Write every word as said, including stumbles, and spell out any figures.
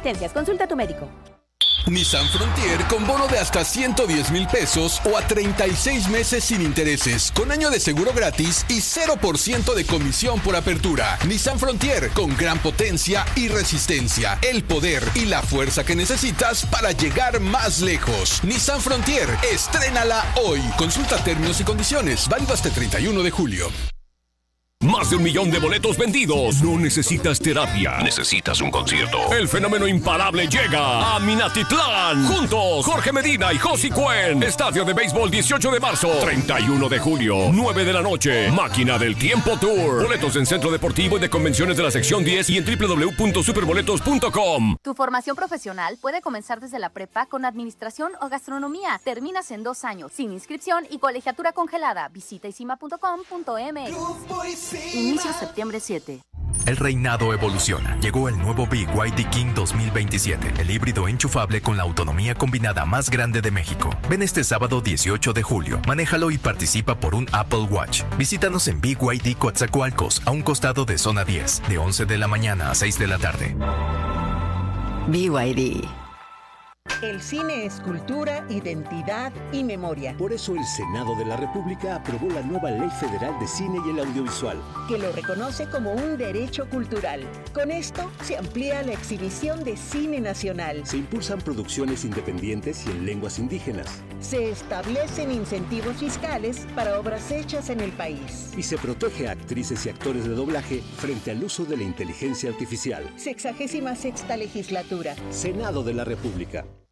resistencias. Consulta a tu médico. Nissan Frontier con bono de hasta ciento diez mil pesos o a treinta y seis meses sin intereses, con año de seguro gratis y cero por ciento de comisión por apertura. Nissan Frontier con gran potencia y resistencia, el poder y la fuerza que necesitas para llegar más lejos. Nissan Frontier, estrénala hoy. Consulta términos y condiciones, válido hasta el treinta y uno de julio. Más de un millón de boletos vendidos. No necesitas terapia. Necesitas un concierto. El fenómeno imparable llega a Minatitlán. Juntos, Jorge Medina y Josie Cuen. Estadio de béisbol dieciocho de marzo. treinta y uno de julio. nueve de la noche. Máquina del Tiempo Tour. Boletos en Centro Deportivo y de Convenciones de la sección diez y en doble u doble u doble u punto superboletos punto com. Tu formación profesional puede comenzar desde la prepa con administración o gastronomía. Terminas en dos años, sin inscripción y colegiatura congelada. Visita isima punto com punto m x. Inicio septiembre siete. El reinado evoluciona. Llegó el nuevo B Y D King dos mil veintisiete, el híbrido enchufable con la autonomía combinada más grande de México. Ven este sábado dieciocho de julio. Manéjalo y participa por un Apple Watch. Visítanos en B Y D Coatzacoalcos, a un costado de zona diez, de once de la mañana a seis de la tarde. B Y D. El cine es cultura, identidad y memoria. Por eso el Senado de la República aprobó la nueva Ley Federal de Cine y el Audiovisual, que lo reconoce como un derecho cultural. Con esto se amplía la exhibición de cine nacional. Se impulsan producciones independientes y en lenguas indígenas. Se establecen incentivos fiscales para obras hechas en el país. Y se protege a actrices y actores de doblaje frente al uso de la inteligencia artificial. Sexagésima sexta legislatura. Senado de la República.